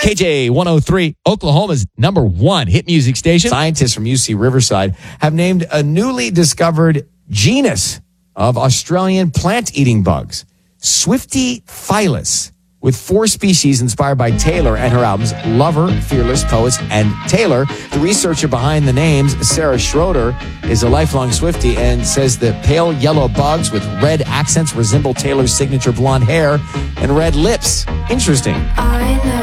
KJ 103, Oklahoma's number one hit music station. Scientists from UC Riverside have named a newly discovered genus of Australian plant-eating bugs, Swifty-Phyllis, with 4 species inspired by Taylor and her albums Lover, Fearless, Poets, and Taylor. The researcher behind the names, Sarah Schroeder, is a lifelong Swiftie and says the pale yellow bugs with red accents resemble Taylor's signature blonde hair and red lips. Interesting.